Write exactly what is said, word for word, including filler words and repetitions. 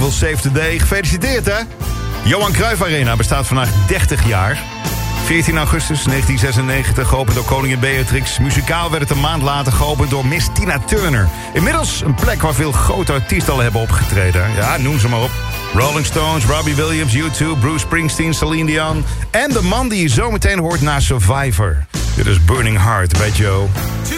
Will Save the Day. Gefeliciteerd, hè? Johan Cruijff Arena bestaat vandaag dertig jaar. veertien augustus negentien zesennegentig, geopend door koningin Beatrix. Muzikaal werd het een maand later geopend door Miss Tina Turner. Inmiddels een plek waar veel grote artiesten al hebben opgetreden. Ja, noem ze maar op. Rolling Stones, Robbie Williams, U twee, Bruce Springsteen, Celine Dion. En de man die je zometeen hoort na Survivor. Dit is Burning Heart bij Joe.